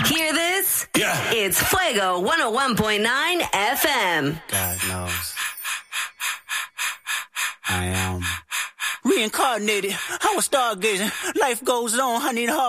Hear this? Yeah. It's Fuego 101.9 FM. God knows. I am reincarnated. I was stargazing. Life goes on. I need hard.